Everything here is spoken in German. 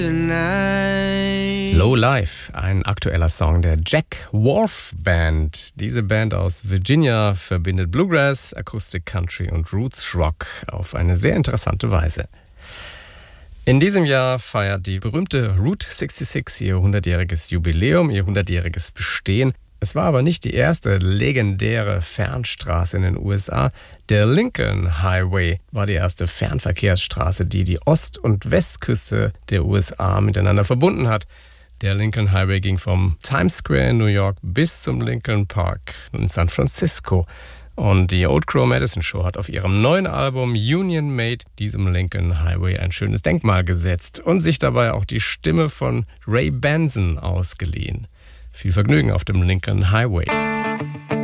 Low Life, ein aktueller Song der Jack Wolf Band. Diese Band aus Virginia verbindet Bluegrass, Acoustic Country und Roots Rock auf eine sehr interessante Weise. In diesem Jahr feiert die berühmte Route 66 ihr 100-jähriges Jubiläum, ihr 100-jähriges Bestehen. Es war aber nicht die erste legendäre Fernstraße in den USA. Der Lincoln Highway war die erste Fernverkehrsstraße, die die Ost- und Westküste der USA miteinander verbunden hat. Der Lincoln Highway ging vom Times Square in New York bis zum Lincoln Park in San Francisco. Und die Old Crow Medicine Show hat auf ihrem neuen Album Union Made diesem Lincoln Highway ein schönes Denkmal gesetzt und sich dabei auch die Stimme von Ray Benson ausgeliehen. Viel Vergnügen auf dem Lincoln Highway.